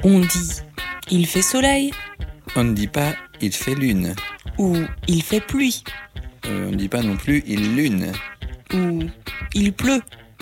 On dit « il fait soleil » On ne dit pas « il fait lune » ou « il fait pluie » on ne dit pas non plus « il lune » ou « il pleut ».